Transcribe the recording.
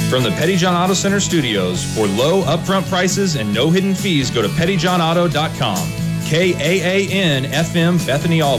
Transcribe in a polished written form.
From the Petty John Auto Center studios, for low upfront prices and no hidden fees, go to pettyjohnauto.com. KAAN FM Bethany, Albany.